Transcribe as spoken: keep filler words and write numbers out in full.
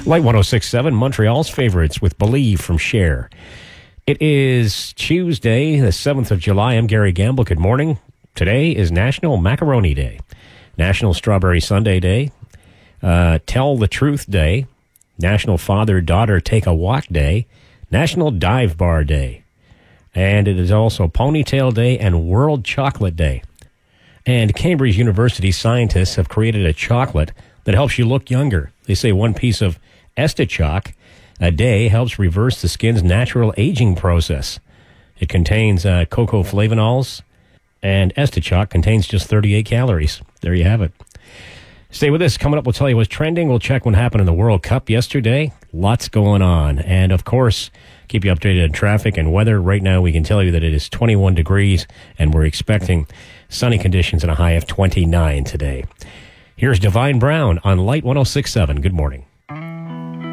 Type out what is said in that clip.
Light one oh six point seven, Montreal's favorites with Believe from Cher. It is Tuesday, the seventh of July. I'm Gary Gamble. Good morning. Today is National Macaroni Day, National Strawberry Sundae Day, uh, Tell the Truth Day, National Father-Daughter Take a Walk Day, National Dive Bar Day, and it is also Ponytail Day and World Chocolate Day. And Cambridge University scientists have created a chocolate that helps you look younger. They say one piece of Estachoc a day helps reverse the skin's natural aging process. It contains uh, cocoa flavanols, and Estachoc contains just thirty-eight calories. There you have it. Stay with us. Coming up, we'll tell you what's trending. We'll check what happened in the World Cup yesterday. Lots going on. And, of course, keep you updated on traffic and weather. Right now, we can tell you that it is twenty-one degrees, and we're expecting sunny conditions and a high of twenty-nine today. Here's Divine Brown on Light one oh six point seven. Good morning.